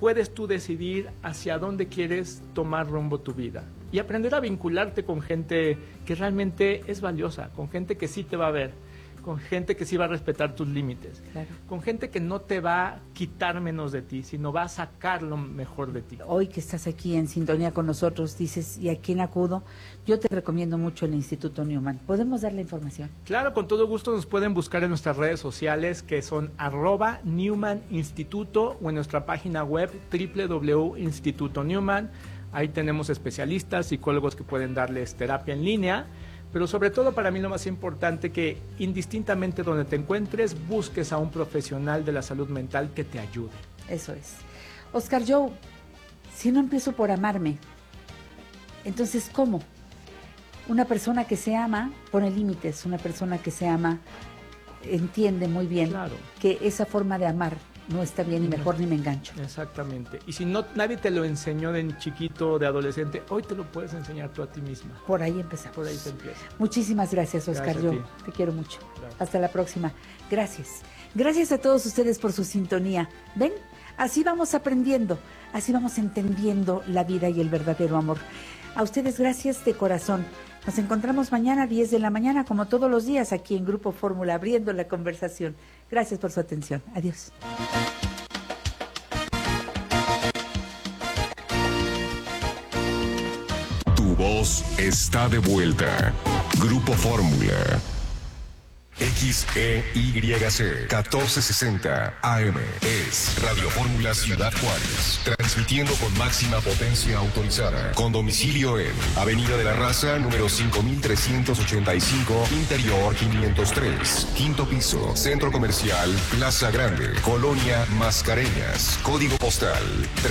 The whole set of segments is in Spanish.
puedes tú decidir hacia dónde quieres tomar rumbo tu vida. Y aprender a vincularte con gente que realmente es valiosa, con gente que sí te va a ver, con gente que sí va a respetar tus límites, claro, con gente que no te va a quitar menos de ti, sino va a sacar lo mejor de ti. Hoy que estás aquí en sintonía con nosotros, dices, ¿y a quién acudo? Yo te recomiendo mucho el Instituto Newman. ¿Podemos dar la información? Claro, con todo gusto nos pueden buscar en nuestras redes sociales, que son @Newman Instituto, o en nuestra página web www.instituto Newman. Ahí tenemos especialistas, psicólogos que pueden darles terapia en línea. Pero sobre todo para mí lo más importante, que indistintamente donde te encuentres, busques a un profesional de la salud mental que te ayude. Eso es. Oscar Joe, si no empiezo por amarme, entonces ¿cómo? Una persona que se ama pone límites, una persona que se ama entiende muy bien, claro, que esa forma de amar no está bien y mejor ni me engancho. Exactamente. Y si no, nadie te lo enseñó de chiquito, de adolescente, hoy te lo puedes enseñar tú a ti misma. Por ahí empezamos. Por ahí te empieza. Muchísimas gracias, Oscar. Yo te quiero mucho. Gracias. Hasta la próxima. Gracias. Gracias a todos ustedes por su sintonía. ¿Ven? Así vamos aprendiendo, así vamos entendiendo la vida y el verdadero amor. A ustedes gracias de corazón. Nos encontramos mañana a 10 de la mañana, como todos los días, aquí en Grupo Fórmula, abriendo la conversación. Gracias por su atención. Adiós. Tu voz está de vuelta. Grupo Fórmula. XEYC 1460 AM es Radio Fórmula Ciudad Juárez, transmitiendo con máxima potencia autorizada, con domicilio en Avenida de la Raza, número 5385, Interior 503, quinto piso, Centro Comercial Plaza Grande, Colonia Mascareñas, código postal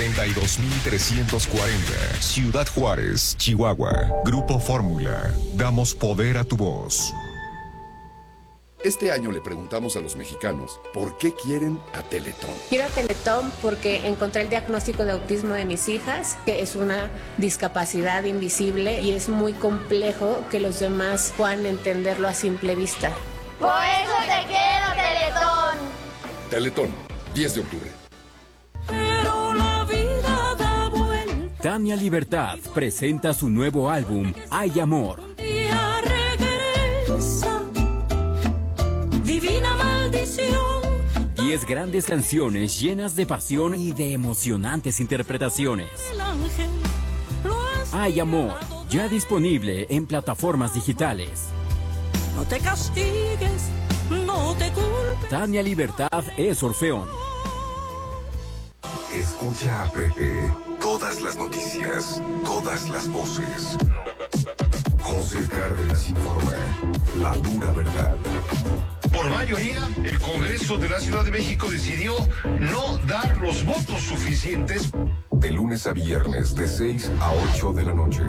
32340, Ciudad Juárez, Chihuahua. Grupo Fórmula, damos poder a tu voz. Este año le preguntamos a los mexicanos por qué quieren a Teletón. Quiero a Teletón porque encontré el diagnóstico de autismo de mis hijas, que es una discapacidad invisible y es muy complejo que los demás puedan entenderlo a simple vista. Por eso te quiero, Teletón. Teletón, 10 de octubre. Pero la vida da vuelta. Tania Libertad presenta su nuevo álbum, Hay Amor. Día regresa. Divina maldición. 10 grandes canciones llenas de pasión y de emocionantes interpretaciones. Hay Amor, ya disponible en plataformas digitales. No te castigues, no te culpes. Tania Libertad es Orfeón. Escucha a Pepe. Todas las noticias, todas las voces. José Cárdenas informa. La dura verdad. Por mayoría, el Congreso de la Ciudad de México decidió no dar los votos suficientes. De lunes a viernes, de 6 a 8 de la noche.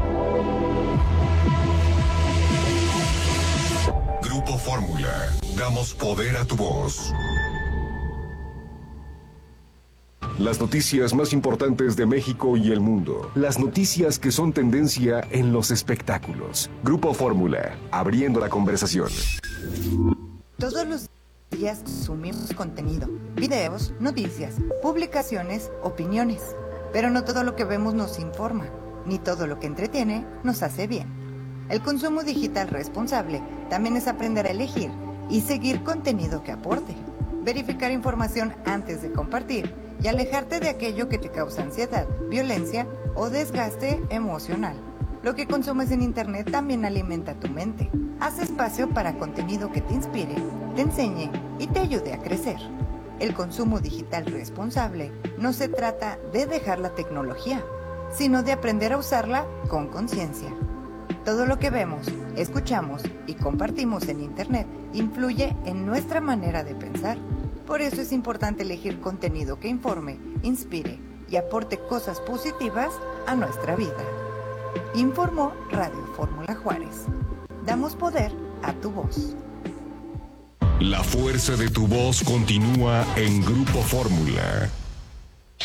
Grupo Fórmula. Damos poder a tu voz. Las noticias más importantes de México y el mundo. Las noticias que son tendencia en los espectáculos. Grupo Fórmula. Abriendo la conversación. Todos los días consumimos contenido, videos, noticias, publicaciones, opiniones. Pero no todo lo que vemos nos informa, ni todo lo que entretiene nos hace bien. El consumo digital responsable también es aprender a elegir y seguir contenido que aporte. Verificar información antes de compartir y alejarte de aquello que te causa ansiedad, violencia o desgaste emocional. Lo que consumes en Internet también alimenta tu mente. Haz espacio para contenido que te inspire, te enseñe y te ayude a crecer. El consumo digital responsable no se trata de dejar la tecnología, sino de aprender a usarla con conciencia. Todo lo que vemos, escuchamos y compartimos en Internet influye en nuestra manera de pensar. Por eso es importante elegir contenido que informe, inspire y aporte cosas positivas a nuestra vida. Informó Radio Fórmula Juárez. Damos poder a tu voz. La fuerza de tu voz continúa en Grupo Fórmula.